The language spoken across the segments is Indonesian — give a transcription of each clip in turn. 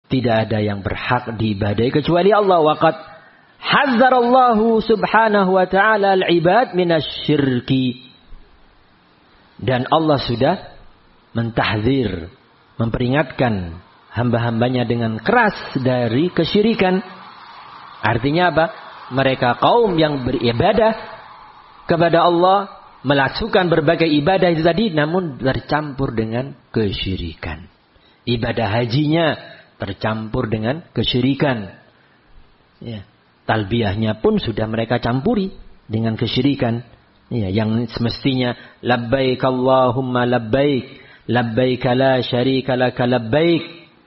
Tidak ada yang berhak diibadahi kecuali Allah. Waqad hazzarallahu subhanahu wa ta'ala al-ibad minasyirki. Dan Allah sudah mentahzir, memperingatkan hamba-hambanya dengan keras dari kesyirikan. Artinya apa? Mereka kaum yang beribadah kepada Allah, melakukan berbagai ibadah itu tadi, namun tercampur dengan kesyirikan. Ibadah hajinya tercampur dengan kesyirikan. Ya. Talbiyahnya pun sudah mereka campuri dengan kesyirikan. Ya, yang semestinya labbaik Allahumma labbaik, labbaik la syarika laka labbaik.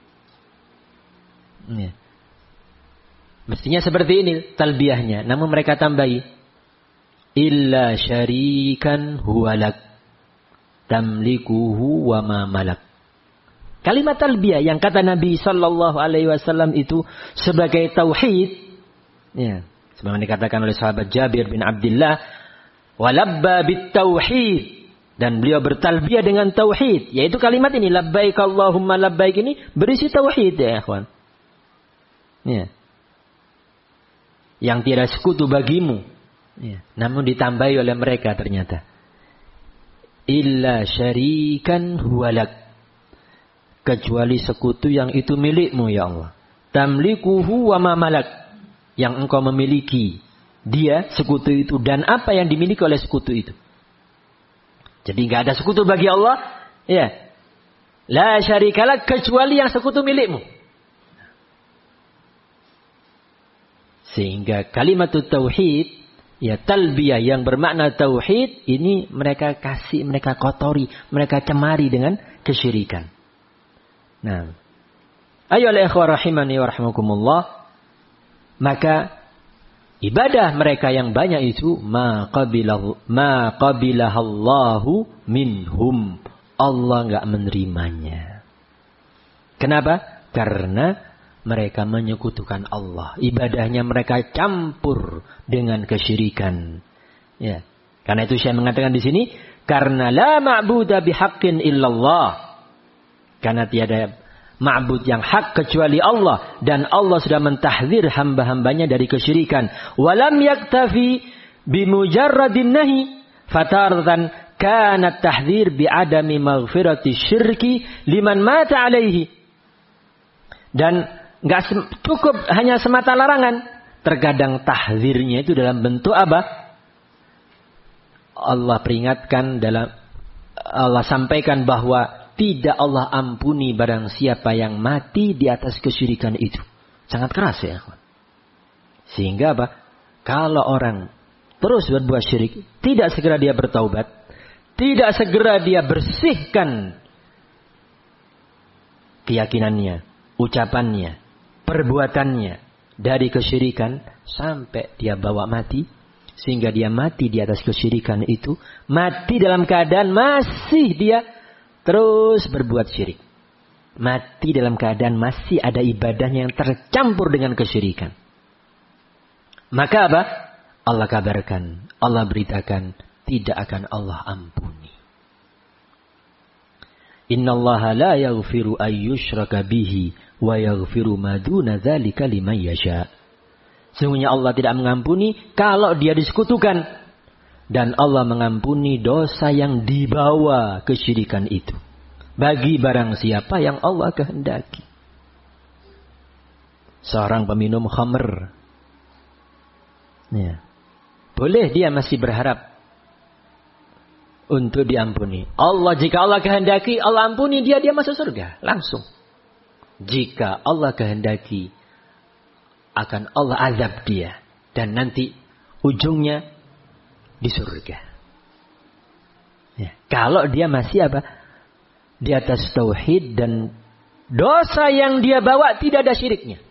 Ya. Mestinya seperti ini talbiyahnya, namun mereka tambahi illa syarikan huwalak tamlikuhu wa ma malak. Kalimat talbiyah yang kata Nabi sallallahu alaihi wasallam itu sebagai tauhid. Ya, sebagaimana dikatakan oleh sahabat Jabir bin Abdullah, walabba bit tauhid, dan beliau bertalbiyah dengan tauhid, yaitu kalimat ini labbaik Allahumma labbaik ini berisi tauhid ya ikhwan. Ya. Yang tiada sekutu bagimu. Ya. Namun ditambahi oleh mereka ternyata illa syarikan huwalak, kecuali sekutu yang itu milikmu ya Allah. Tamlikuhu wa ma malak, yang engkau memiliki dia sekutu itu dan apa yang dimiliki oleh sekutu itu. Jadi enggak ada sekutu bagi Allah, ya. La syarikalak, kecuali yang sekutu milikmu. Sehingga kalimat tauhid, ya talbiyah yang bermakna tauhid ini mereka kasih, mereka kotori, mereka cemari dengan kesyirikan. Nah, ayolah ikhwah rahimani wa rahimakumullah, maka ibadah mereka yang banyak itu ma qabilahallahu minhum, Allah enggak menerimanya. Kenapa? Karena mereka menyekutukan Allah. Ibadahnya mereka campur dengan kesyirikan. Ya. Karena itu saya mengatakan di sini, karena la ma'buda bihaqqin illallah. Karena tiada ma'bud yang hak kecuali Allah, dan Allah sudah mentahzir hamba-hambanya dari kesyirikan. Walam yaktafi bimujarradin nahi, fataratan kanat tahzir bi'adami maghfirati syirki liman mata alaihi. Dan enggak cukup hanya semata larangan, terkadang tahzirnya itu dalam bentuk apa? Allah peringatkan, Allah sampaikan bahwa tidak Allah ampuni barang siapa yang mati di atas kesyirikan itu. Sangat keras ya. Sehingga apa? Kalau orang terus berbuat syirik, tidak segera dia bertaubat, tidak segera dia bersihkan keyakinannya, ucapannya, perbuatannya dari kesyirikan, sampai dia bawa mati, sehingga dia mati di atas kesyirikan itu, mati dalam keadaan masih dia terus berbuat syirik. Mati dalam keadaan masih ada ibadahnya yang tercampur dengan kesyirikan. Maka apa? Allah kabarkan, Allah beritakan, tidak akan Allah ampuni. Innallaha la yaghfiru ayyushraka bihi wa yaghfiru ma duna dzalika liman yasha. Sesungguhnya Allah tidak mengampuni kalau dia disekutukan, dan Allah mengampuni dosa yang dibawa kesyirikan itu bagi barang siapa yang Allah kehendaki. Seorang peminum khamr, ya, boleh dia masih berharap untuk diampuni. Jika Allah kehendaki, Allah ampuni dia masuk surga langsung. Jika Allah kehendaki, akan Allah azab dia, dan nanti ujungnya di surga. Ya. Kalau dia masih apa? Di atas tauhid dan dosa yang dia bawa tidak ada syiriknya.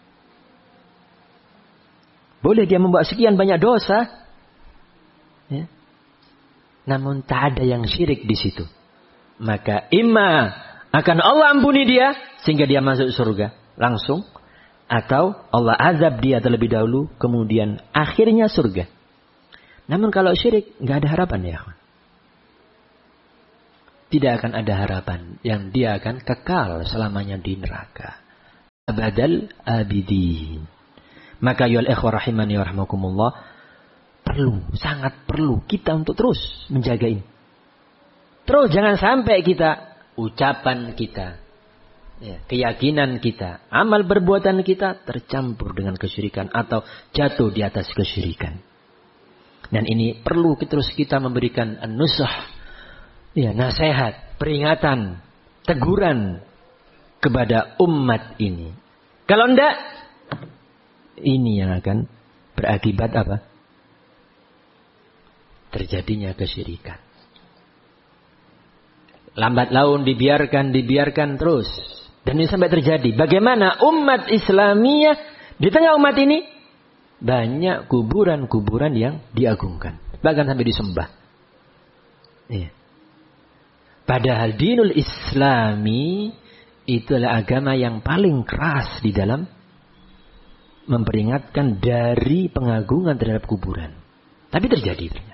Boleh dia membawa sekian banyak dosa, ya, namun tak ada yang syirik di situ. Maka imma akan Allah ampuni dia sehingga dia masuk surga langsung, atau Allah azab dia terlebih dahulu kemudian akhirnya surga. Namun kalau syirik, nggak ada harapan ya. Tidak akan ada harapan, yang dia akan kekal selamanya di neraka. abadal abidin. Maka ya ikhwah rahimani wa rahmakumullah, sangat perlu kita untuk terus menjaga ini. Terus jangan sampai kita, ucapan kita, keyakinan kita, amal perbuatan kita tercampur dengan kesyirikan atau jatuh di atas kesyirikan. Dan ini perlu terus kita memberikan nusah, nasihat, peringatan, teguran kepada umat ini. Kalau enggak, ini yang akan berakibat apa? Terjadinya kesyirikan. Lambat laun dibiarkan terus. Dan ini sampai terjadi. Bagaimana umat Islamiyah di tengah umat ini banyak kuburan-kuburan yang diagungkan. Bahkan sampai disembah. Iya. Padahal dinul Islami itu adalah agama yang paling keras di dalam memperingatkan dari pengagungan terhadap kuburan. Tapi terjadi ternyata.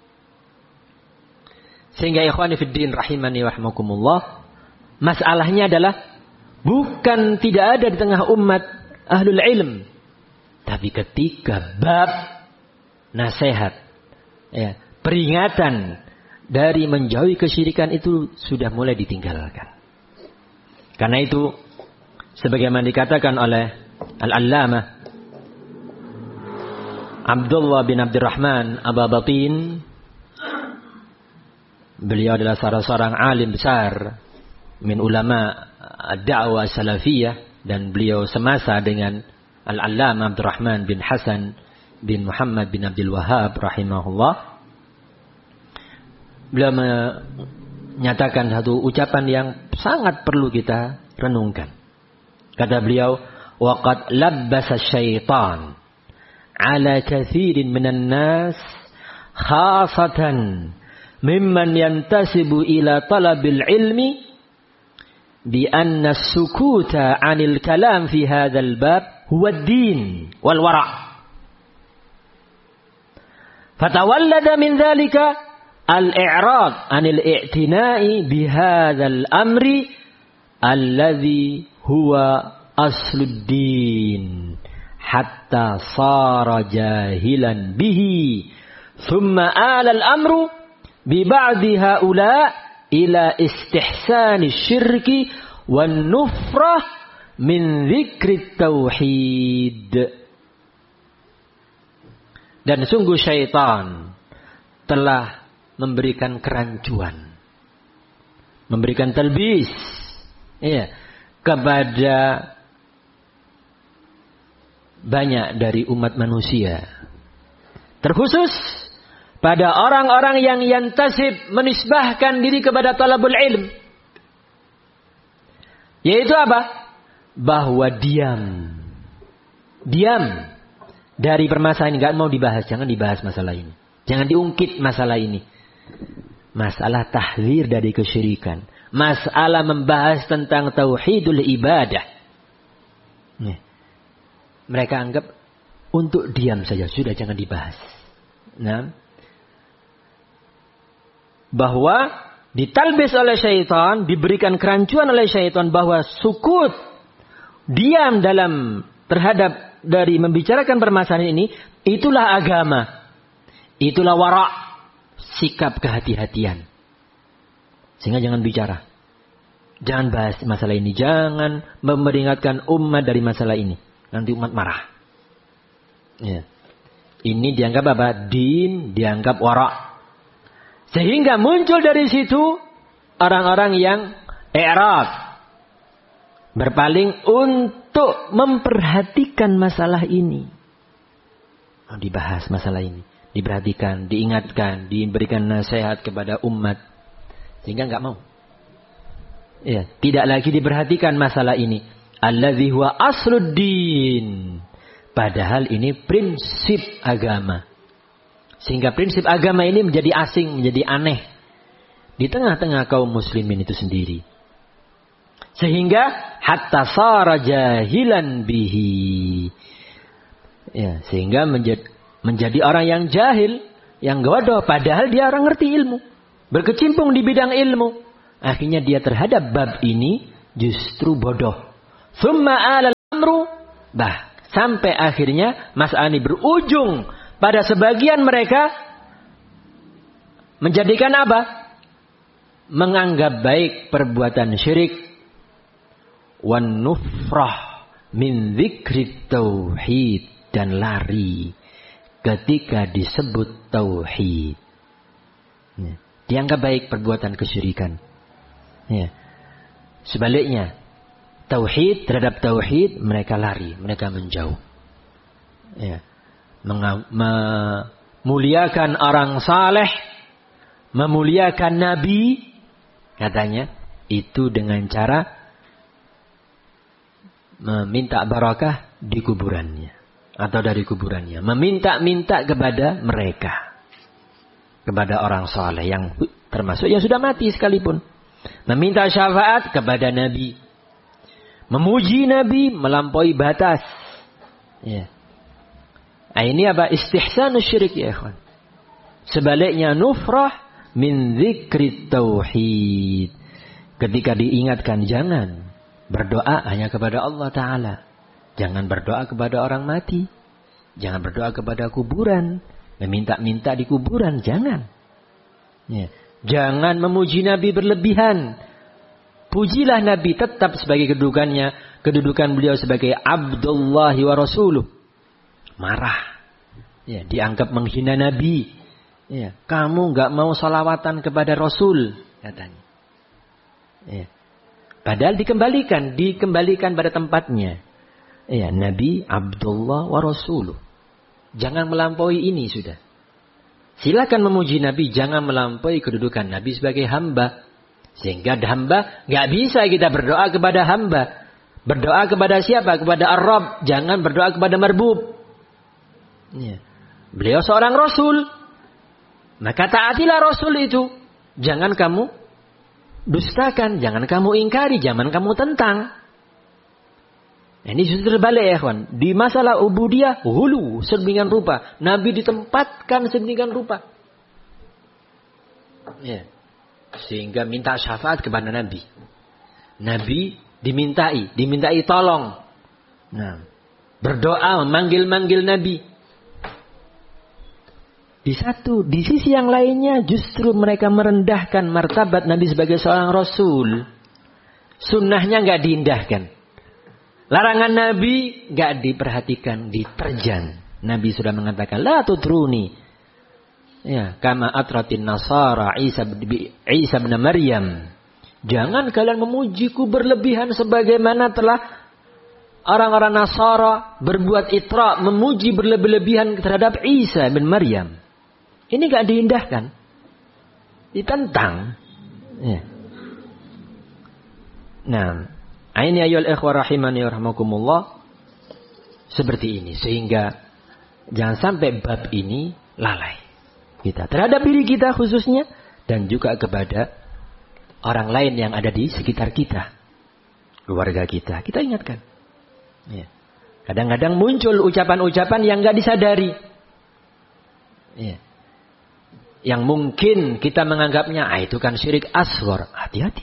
Sehingga ikhwani fiddin rahimani wa rahmakumullah, masalahnya adalah bukan tidak ada di tengah umat ahlul ilm, tapi ketika bab nasihat, peringatan dari menjauhi kesyirikan itu sudah mulai ditinggalkan. Karena itu sebagaimana dikatakan oleh Al-Allamah Abdullah bin Abdurrahman Ababatin, beliau adalah salah seorang alim besar min ulama dakwah salafiyah, dan beliau semasa dengan Al-Allamah Abdurrahman bin Hasan bin Muhammad bin Abdul Wahhab rahimahullah. Beliau menyatakan satu ucapan yang sangat perlu kita renungkan. Kata beliau, waqad labbasa syaitan ala kathirin minan nas khasatan mimman yantasibu ila talabil ilmi bi anna sukuta 'anil kalam fi hadzal bab huwa ad-din wal wara'. Fatawallada min dzalika al-i'rad 'anil i'tina'i bi hadzal amri alladhi huwa aslud-din hatta sara jahilan bihi thumma ala al-amru bi ba'di haula ila istihsani syirki wan nufrah min dzikri tauhid. Dan sungguh syaitan telah memberikan kerancuan, memberikan talbis kepada banyak dari umat manusia, terkhusus pada orang-orang yang yantasib, menisbahkan diri kepada talabul ilm. Yaitu apa? Bahwa diam dari permasalahan ini. Gak mau dibahas. Jangan dibahas masalah ini. Jangan diungkit masalah ini. Masalah tahdzir dari kesyirikan. Masalah membahas tentang tauhidul ibadah. Mereka anggap untuk diam saja. Sudah, jangan dibahas. Bahwa ditalbis oleh syaitan, diberikan kerancuan oleh syaitan bahwa sukut, diam dalam terhadap dari membicarakan permasalahan ini, itulah agama, itulah wara', sikap kehati-hatian. Sehingga jangan bicara, jangan bahas masalah ini, jangan memperingatkan umat dari masalah ini, nanti umat marah. Ini dianggap apa? Din, dianggap wara'. Sehingga muncul dari situ orang-orang yang i'rad, berpaling untuk memperhatikan masalah ini. Dibahas masalah ini, diperhatikan, diingatkan, diberikan nasihat kepada umat, sehingga enggak mau. Tidak lagi diperhatikan masalah ini. Alladzi huwa asluddin. Padahal ini prinsip agama. Sehingga prinsip agama ini menjadi asing, menjadi aneh di tengah-tengah kaum muslimin itu sendiri. Sehingga hatta sara jahilan bihi. Sehingga menjadi orang yang jahil, yang bodoh, padahal dia orang ngerti ilmu, berkecimpung di bidang ilmu. Akhirnya dia terhadap bab ini justru bodoh. Thumma ala amru. Sampai akhirnya masalah ini berujung pada sebagian mereka menjadikan apa? Menganggap baik perbuatan syirik. Wan nufrah min dzikrit tauhid. Dan lari ketika disebut tauhid. Dianggap baik perbuatan kesyirikan. Sebaliknya, tauhid terhadap tauhid mereka lari, mereka menjauh. Memuliakan orang saleh, memuliakan nabi, katanya itu dengan cara meminta barakah di kuburannya atau dari kuburannya, meminta-minta kepada mereka, kepada orang saleh yang termasuk yang sudah mati sekalipun, meminta syafaat kepada nabi, memuji nabi melampaui batas. Ini apa? Istihsanus syirik ya ikhwan. Sebaliknya nufrah min dzikrit tauhid. Ketika diingatkan jangan berdoa hanya kepada Allah Ta'ala. Jangan berdoa kepada orang mati. Jangan berdoa kepada kuburan. Meminta-minta di kuburan. Jangan. Jangan memuji Nabi berlebihan. Pujilah Nabi tetap sebagai kedudukannya. Kedudukan beliau sebagai Abdullah wa Rasuluh. Marah. Dianggap menghina Nabi. Kamu gak mau salawatan kepada Rasul. Katanya. Padahal dikembalikan pada tempatnya. Nabi Abdullah wa Rasuluh. Jangan melampaui ini sudah. Silakan memuji Nabi, jangan melampaui kedudukan Nabi sebagai hamba. Sehingga hamba gak bisa kita berdoa kepada hamba. Berdoa kepada siapa? Kepada Ar-Rabb. Jangan berdoa kepada Marbub. Beliau seorang Rasul. Maka taatilah Rasul itu. Jangan kamu dustakan, jangan kamu ingkari, jangan kamu tentang. Ini justru terbalik ya kawan. Di masalah ubudiyah, hulu sedemikian rupa. Nabi ditempatkan sedemikian rupa. Sehingga minta syafaat kepada Nabi. Nabi dimintai tolong. Berdoa, memanggil Nabi. Di sisi yang lainnya justru mereka merendahkan martabat Nabi sebagai seorang Rasul. Sunnahnya nggak diindahkan. Larangan Nabi nggak diperhatikan, diterjang. Nabi sudah mengatakan, la tutruni. Kama atratin nasara Isa bin Maryam. Jangan kalian memujiku berlebihan sebagaimana telah orang-orang Nasara berbuat itra, memuji berlebihan terhadap Isa bin Maryam. Ini gak diindahkan. Ditentang. Ini ayyuhal ikhwah rahimani warahmakumullah. Seperti ini. Sehingga jangan sampai bab ini lalai. Kita terhadap diri kita khususnya. Dan juga kepada orang lain yang ada di sekitar kita. Keluarga kita. Kita ingatkan. Kadang-kadang muncul ucapan-ucapan yang gak disadari. Yang mungkin kita menganggapnya, itu kan syirik asghar. Hati-hati.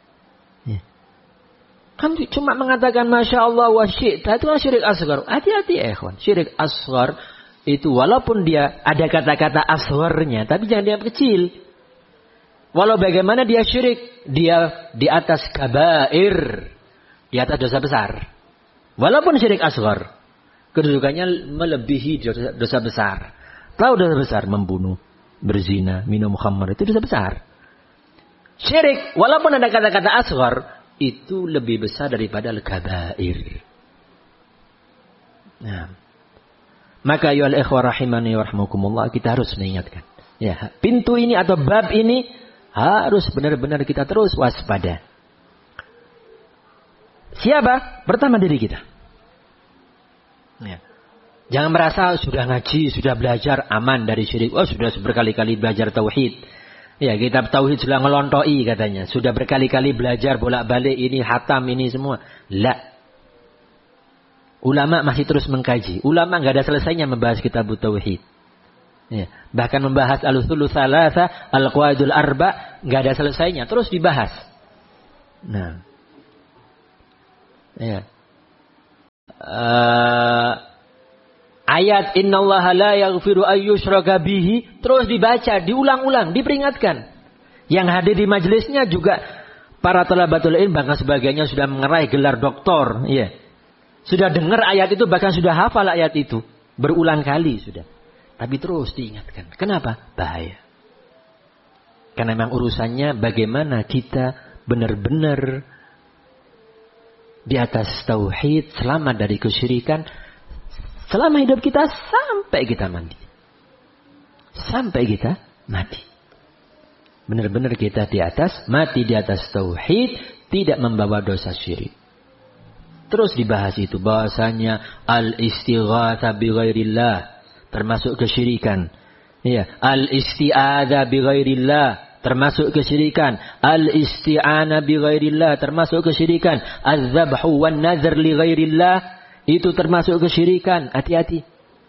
Kan cuma mengatakan Masya Allah wa syi'ta, itu kan syirik asghar. Hati-hati ikhwan. Syirik asghar itu walaupun dia ada kata-kata asgharnya, tapi jangan dianggap kecil. Walau bagaimana dia syirik, dia di atas kabair, di atas dosa besar. Walaupun syirik asghar, kedudukannya melebihi dosa besar. Tahu dosa besar? Membunuh, berzina, minum khamr, itu dosa besar. Syirik, walaupun ada kata-kata asghar, itu lebih besar daripada al-kabair. Maka ya al-ikhwah rahimani warahmukumullah, kita harus mengingatkan. Pintu ini atau bab ini harus benar-benar kita terus waspada. Siapa? Pertama diri kita. Jangan merasa sudah ngaji, sudah belajar aman dari syirik. Sudah berkali-kali belajar tauhid. Kitab tauhid sudah ngelontoi katanya. Sudah berkali-kali belajar bolak-balik ini, hatam ini semua. La. Ulama masih terus mengkaji. Ulama nggak ada selesainya membahas kitab tauhid. Bahkan membahas al-usulul tsalatsa, al-qawaidul arba, nggak ada selesainya, terus dibahas. ayat innallaha la yaghfiru ayyushraka bihi terus dibaca, diulang-ulang, diperingatkan. Yang hadir di majelisnya juga para talabatul ilm bahkan sebagainya sudah mengerai gelar doktor, ya. Sudah dengar ayat itu, bahkan sudah hafal ayat itu berulang kali sudah. Tapi terus diingatkan. Kenapa? Bahaya. Karena memang urusannya bagaimana kita benar-benar di atas tauhid, selamat dari kesyirikan selama hidup kita sampai kita mati. Sampai kita mati. Benar-benar kita di atas, mati di atas tauhid, tidak membawa dosa syirik. Terus dibahas itu bahasanya al-istighatha bi ghairillah termasuk kesyirikan. Ya, al-isti'adha bi ghairillah termasuk kesyirikan. Al-isti'ana bi ghairillah termasuk kesyirikan. Az-zabhu wan nazar li ghairillah itu termasuk kesyirikan. Hati-hati.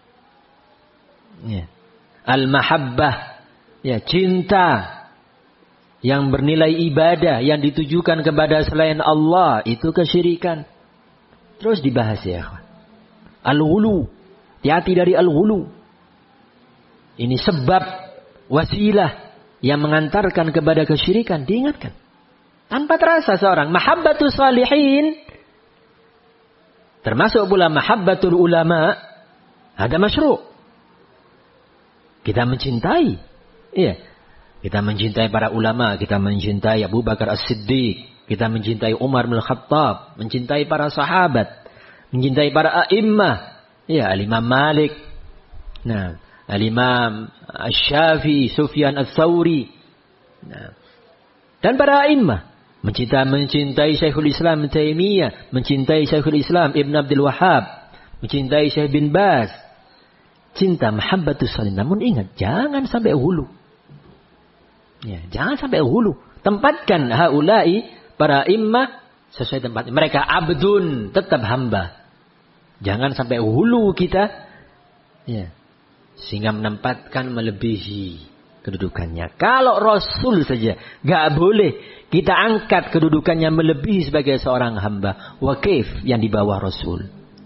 Ya. Al-mahabbah, ya, cinta yang bernilai ibadah yang ditujukan kepada selain Allah itu kesyirikan. Terus dibahas ya. Al-ghulu. Hati-hati dari al-ghulu. Ini sebab wasilah yang mengantarkan kepada kesyirikan. Diingatkan. Tanpa terasa seorang. Mahabbatus salihin. Termasuk pula mahabbatul ulama. Ada masyru'. Kita mencintai. Iya. Kita mencintai para ulama. Kita mencintai Abu Bakar As-Siddiq. Kita mencintai Umar bin Khattab. Mencintai para sahabat. Mencintai para a'immah. Ya, Al-Imam Malik. Nah, Al-Imam Asy-Syafi'i, Sufyan Ats-Tsauri. Nah, dan para a'immah. Mencintai Syekhul Islam Taimiyah. Mencintai Syekhul Islam Ibn Abdul Wahhab. Mencintai Syekh bin Baz. Cinta mahabbatus salih. Namun ingat, jangan sampai hulu. Ya, jangan sampai hulu. Tempatkan haula'i para imam sesuai tempatnya. Mereka abdun, tetap hamba. Jangan sampai hulu kita. Ya. Sehingga menempatkan melebihi kedudukannya. Kalau Rasul saja gak boleh kita angkat kedudukannya melebihi sebagai seorang hamba. Wakif yang di bawah Rasul.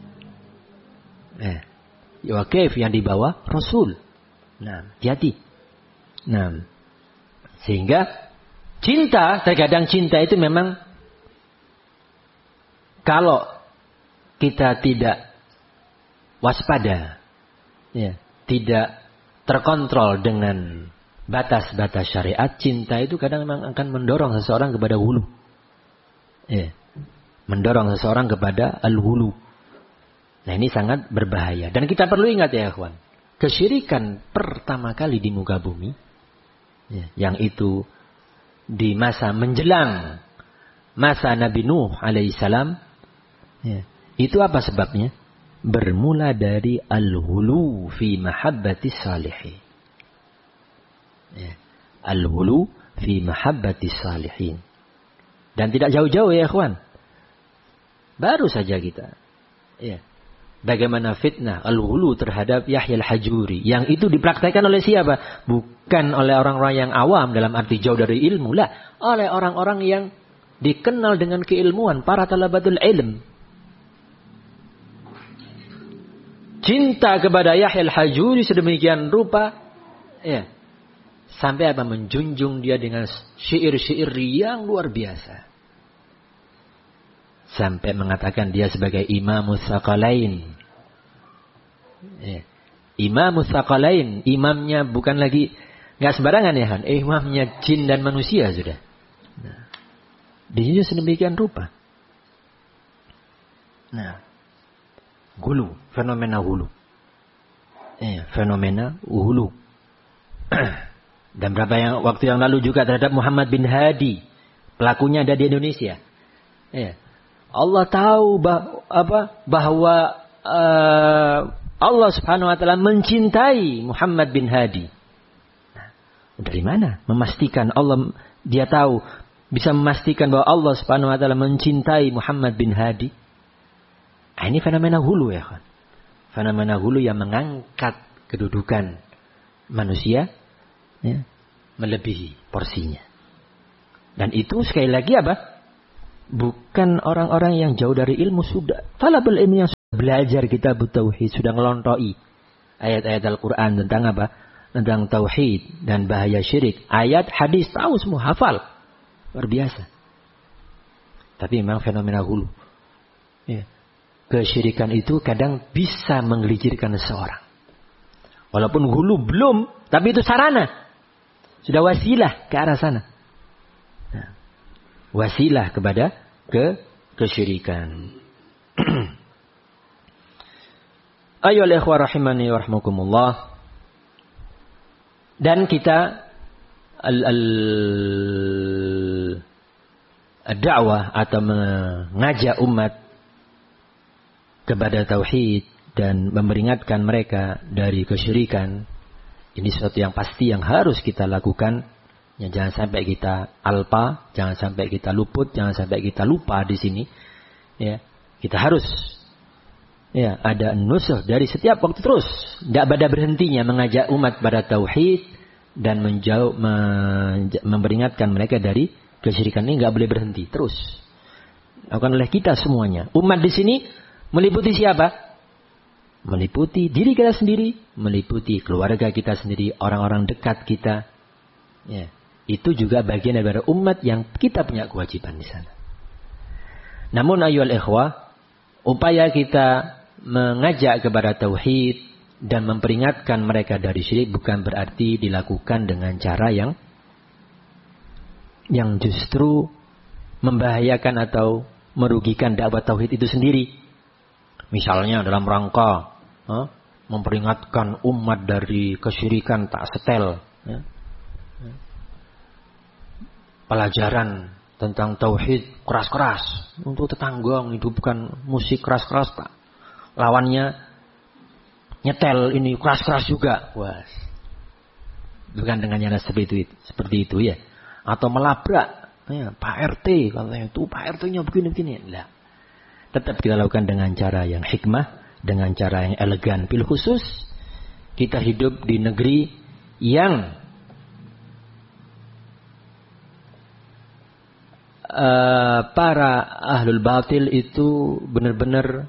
Wakif yang di bawah Rasul. Nah, hati-hati. Nah, sehingga cinta, terkadang cinta itu memang kalau kita tidak waspada, ya, tidak terkontrol dengan batas-batas syariat, cinta itu kadang memang akan mendorong seseorang kepada hulu. Ya, mendorong seseorang kepada al-hulu. Nah, ini sangat berbahaya. Dan kita perlu ingat ya, ikhwan. Kesyirikan pertama kali di muka bumi, ya, yang itu di masa menjelang masa Nabi Nuh alaihissalam, ya, itu apa sebabnya? Bermula dari al-hulu fi mahabbati salihin. Ya, al-hulu fi mahabbati salihin. Dan tidak jauh-jauh ya ikhwan. Baru saja kita, ya, bagaimana fitnah al-hulu terhadap Yahya al-Hajuri. Yang itu dipraktikkan oleh siapa? Bukan oleh orang-orang yang awam dalam arti jauh dari ilmu. Lah, oleh orang-orang yang dikenal dengan keilmuan. Para talabatul ilm. Cinta kepada Yahya al-Hajuri sedemikian rupa. Ya, sampai apa? Menjunjung dia dengan syair-syair yang luar biasa. Sampai mengatakan dia sebagai Imamus Tsaqalain. Ya. Imamus Tsaqalain. Imamnya bukan lagi, nggak sembarangan ya kan. Imamnya jin dan manusia sudah. Nah, dia sedemikian rupa. Nah, hulu. Fenomena hulu. Fenomena hulu. Dan waktu yang lalu juga terhadap Muhammad bin Hadi. Pelakunya ada di Indonesia. Ya. Allah tahu bahwa Allah Subhanahu wa taala mencintai Muhammad bin Hadi. Nah, dari mana? Memastikan Allah, dia tahu, bisa memastikan bahwa Allah Subhanahu wa taala mencintai Muhammad bin Hadi. Nah, ini fenomena hulu ya kan. Fenomena hulu yang mengangkat kedudukan manusia, ya, melebihi porsinya. Dan itu sekali lagi apa? Bukan orang-orang yang jauh dari ilmu sudah. Talabul ilmu yang belajar kitab tauhid, sudah ngelontoi ayat-ayat Al-Quran tentang apa? Tentang tauhid dan bahaya syirik. Ayat, hadis, tahu semua, hafal. Luar biasa. Tapi memang fenomena hulu. Ya. Kesyirikan itu kadang bisa menggelincirkan seseorang. Walaupun hulu belum, tapi itu sarana. Sudah wasilah ke arah sana. Nah, wasilah kepada kesyirikan. Ayolah ikhwah rahimani wa rahmakumullah. Dan kita ad-da'wah atau mengajak umat kepada tauhid dan memperingatkan mereka dari kesyirikan. Ini sesuatu yang pasti yang harus kita lakukan. Ya, jangan sampai kita alpa, jangan sampai kita luput, jangan sampai kita lupa di sini. Ya, kita harus ada nusuh dari setiap waktu terus. Tidak pada berhentinya mengajak umat pada tauhid dan memperingatkan mereka dari kesyirikan. Ini nggak boleh berhenti terus. Lakukan oleh kita semuanya. Umat di sini meliputi siapa? Meliputi diri kita sendiri, meliputi keluarga kita sendiri, orang-orang dekat kita. Ya, itu juga bagian daripada umat yang kita punya kewajiban di sana. Namun ayyuhal ikhwah, upaya kita mengajak kepada tauhid dan memperingatkan mereka dari syirik bukan berarti dilakukan dengan cara yang justru membahayakan atau merugikan dakwah tauhid itu sendiri. Misalnya dalam rangka memperingatkan umat dari kesyirikan tak setel. Ya. Pelajaran tentang tauhid keras-keras. Untuk tetangga hidupkan musik keras-keras tak. Lawannya nyetel ini keras-keras juga. Wah. Bukan dengan cara seperti itu ya. Atau melabrak. Ya, Pak RT katanya itu Pak RT-nya begini-begini. Lah. Tetap kita lakukan dengan cara yang hikmah. Dengan cara yang elegan. Bil khusus kita hidup di negeri yang para ahlul batil itu benar-benar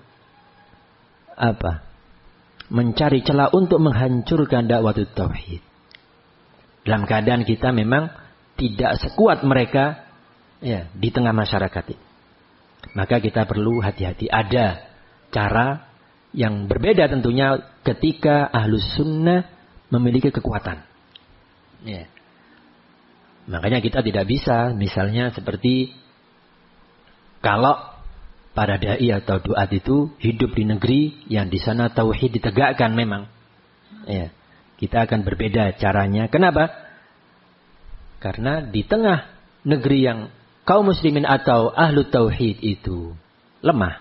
mencari celah untuk menghancurkan dakwah tauhid. Dalam keadaan kita memang tidak sekuat mereka ya di tengah masyarakat ini. Maka kita perlu hati-hati. Ada cara yang berbeda tentunya ketika ahlus sunnah memiliki kekuatan. Ya. Makanya kita tidak bisa misalnya seperti kalau para dai atau duat itu hidup di negeri yang di sana tauhid ditegakkan memang. Ya. Kita akan berbeda caranya. Kenapa? Karena di tengah negeri yang kaum muslimin atau ahlu tauhid itu lemah.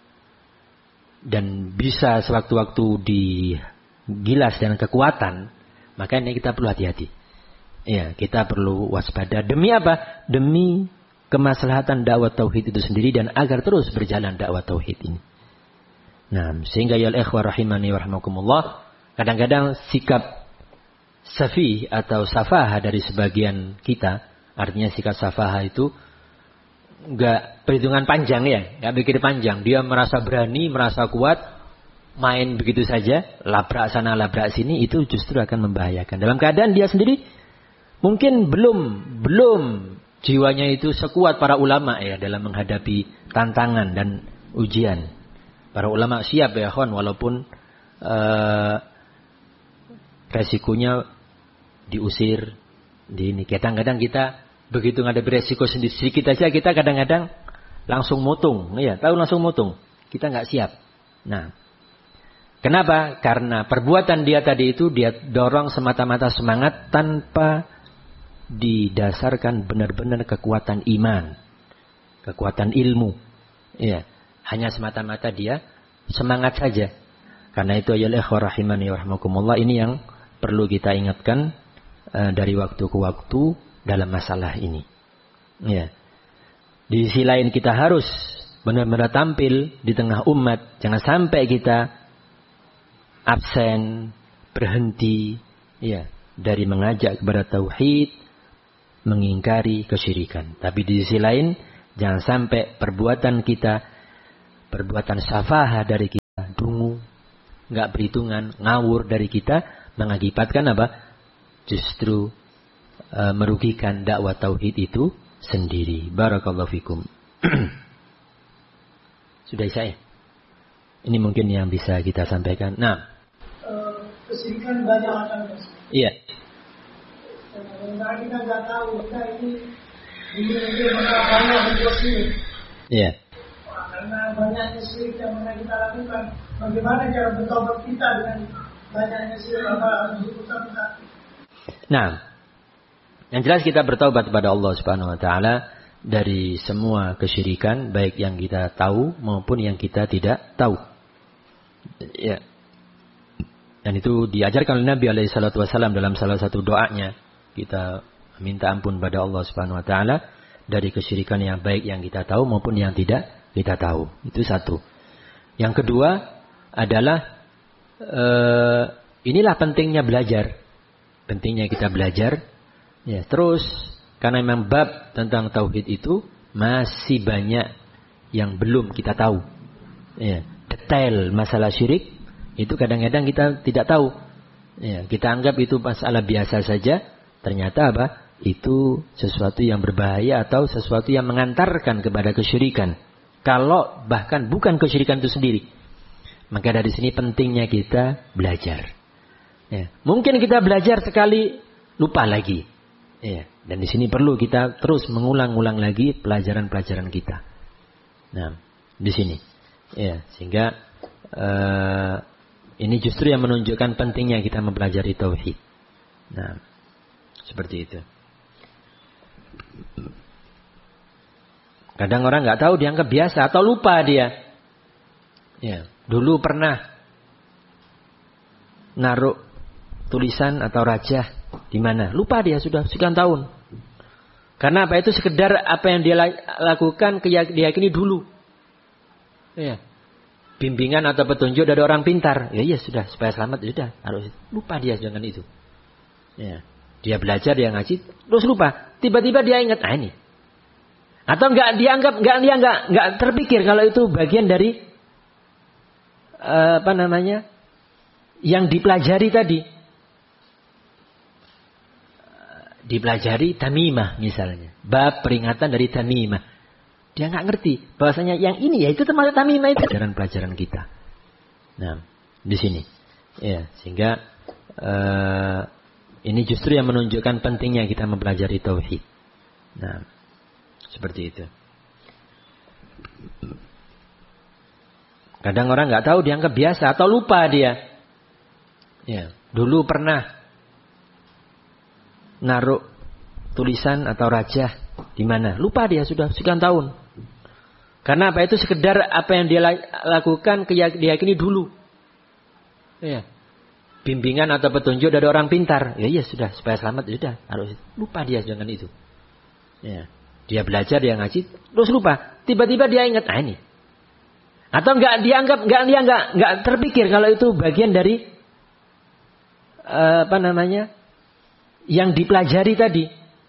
Dan bisa sewaktu-waktu digilas dengan kekuatan, maka ini kita perlu hati-hati. Ya, kita perlu waspada. Demi apa? Demi kemaslahatan dakwah tauhid itu sendiri dan agar terus berjalan dakwah tauhid ini. Nah, sehingga ya ikhwah rahimani wa rahmakumullah, kadang-kadang sikap safih atau safahah dari sebagian kita, artinya sikap safahah itu enggak perhitungan panjang ya, enggak pikir panjang. Dia merasa berani, merasa kuat, main begitu saja, labrak sana, labrak sini, itu justru akan membahayakan. Dalam keadaan dia sendiri mungkin belum jiwanya itu sekuat para ulama ya dalam menghadapi tantangan dan ujian. Para ulama siap ya kawan, walaupun resikonya diusir, ini. Kadang-kadang kita begitu ada beresiko sendiri sedikit aja kita kadang-kadang langsung mutung, ya tahu langsung mutung. Kita nggak siap. Nah, kenapa? Karena perbuatan dia tadi itu dia dorong semata-mata semangat tanpa didasarkan benar-benar kekuatan iman, kekuatan ilmu. Ya, hanya semata-mata dia semangat saja. Karena itu ya ikhwah rahimani wa rahmakumullah, ini yang perlu kita ingatkan dari waktu ke waktu dalam masalah ini. Ya. Di sisi lain kita harus benar-benar tampil di tengah umat. Jangan sampai kita absen, berhenti ya dari mengajak kepada tauhid, mengingkari kesyirikan. Tapi di sisi lain jangan sampai perbuatan kita, perbuatan safahah dari kita nggak berhitungan, ngawur dari kita, mengakibatkan apa? Justru merugikan dakwah tauhid itu sendiri. Barakallahu fikum. Sudah saya. Ini mungkin yang bisa kita sampaikan. Nah, kesyirikan banyak macam. Iya. Sementara kita nggak tahu kita ini banyak berbuat syirik. Iya. Karena banyaknya syirik yang pernah kita lakukan, bagaimana cara bertobat kita dengan banyaknya syirik apa kita? Nah, yang jelas kita bertaubat kepada Allah Subhanahu Wa Taala dari semua kesyirikan, baik yang kita tahu maupun yang kita tidak tahu. Ya. Dan itu diajarkan oleh Nabi SAW dalam salah satu doanya. Kita minta ampun pada Allah Subhanahu Wa Taala dari kesyirikan yang baik yang kita tahu maupun yang tidak kita tahu. Itu satu. Yang kedua adalah inilah pentingnya belajar. Pentingnya kita belajar. Ya, terus karena memang bab tentang tauhid itu masih banyak yang belum kita tahu. Ya, detail masalah syirik itu kadang-kadang kita tidak tahu. Ya, kita anggap itu masalah biasa saja. Ternyata apa? Itu sesuatu yang berbahaya atau sesuatu yang mengantarkan kepada kesyirikan. Kalau bahkan bukan kesyirikan itu sendiri. Maka dari sini pentingnya kita belajar. Ya, mungkin kita belajar sekali lupa lagi. Ya, dan di sini perlu kita terus mengulang-ulang lagi pelajaran-pelajaran kita. Nah, di sini. Ya, sehingga ini justru yang menunjukkan pentingnya kita mempelajari tauhid. Nah, seperti itu. Kadang orang nggak tahu, dianggap biasa atau lupa dia. Ya, dulu pernah naruh tulisan atau rajah di mana? Lupa dia sudah sekian tahun. Karena apa? Itu sekedar apa yang dia lakukan diyakini dulu. Ya. Bimbingan atau petunjuk dari orang pintar. Ya sudah, supaya selamat sudah. Harus lupa dia dengan itu. Ya. Dia belajar, dia ngaji, terus lupa. Tiba-tiba dia ingat, ini. Atau enggak dianggap, enggak terpikir kalau itu bagian dari yang dipelajari tadi. Dipelajari tamimah misalnya. Bab peringatan dari tamimah. Dia nggak ngerti bahwasanya yang ini ya itu termasuk tamimah itu. Pelajaran kita. Nah, di sini. Ya, sehingga ini justru yang menunjukkan pentingnya kita mempelajari tauhid. Nah, seperti itu. Kadang orang nggak tahu, dianggap biasa atau lupa dia. Ya, dulu pernah naruh tulisan atau rajah di mana? Lupa dia sudah sekian tahun. Karena apa? Itu sekedar apa yang dia lakukan diyakini dulu. Ya. Bimbingan atau petunjuk dari orang pintar. Ya sudah, supaya selamat sudah. Harus lupa dia dengan itu. Ya. Dia belajar, dia ngaji, terus lupa. Tiba-tiba dia ingat, ini. Atau enggak dianggap, enggak terpikir kalau itu bagian dari yang dipelajari tadi.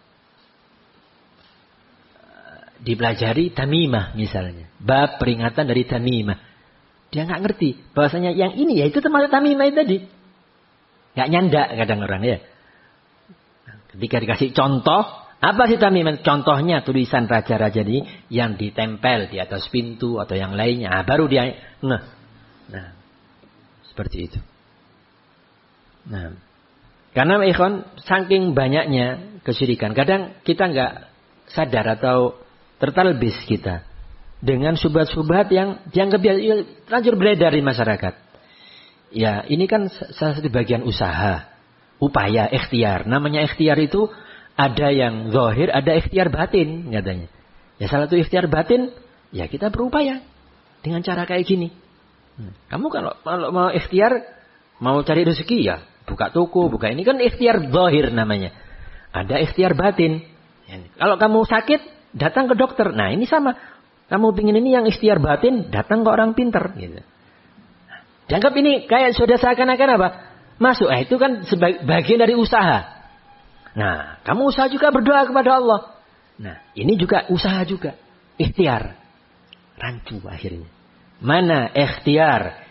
Dipelajari tamimah misalnya. Bab peringatan dari tamimah. Dia nggak ngerti bahwasanya yang ini ya itu termasuk tamimah itu tadi. Nggak nyanda kadang orang ya. Ketika dikasih contoh, apa sih tamimah? Contohnya tulisan raja-raja ini yang ditempel di atas pintu atau yang lainnya. Baru dia Nah, seperti itu. Nah, karena ikhwan saking banyaknya kesyirikan, kadang kita nggak sadar atau tertalbis kita dengan syubhat-syubhat yang dianggap lanjut beredar di masyarakat. Ya, ini kan salah satu bagian usaha, upaya, ikhtiar. Namanya ikhtiar itu ada yang zahir, ada ikhtiar batin katanya. Ya, salah satu ikhtiar batin, ya kita berupaya dengan cara kayak gini. Kamu kalau mau ikhtiar, mau cari rezeki ya, buka toko, buka ini kan ikhtiar zahir namanya. Ada ikhtiar batin. Kalau kamu sakit, datang ke dokter. Nah, ini sama. Kamu pingin ini yang ikhtiar batin, datang ke orang pintar. Gitu. Dianggap ini kayak sudah seakan-akan apa? Masuk. Itu kan bagian dari usaha. Nah, kamu usaha juga berdoa kepada Allah. Nah, ini juga usaha juga. Ikhtiar. Rancu akhirnya. Mana ikhtiar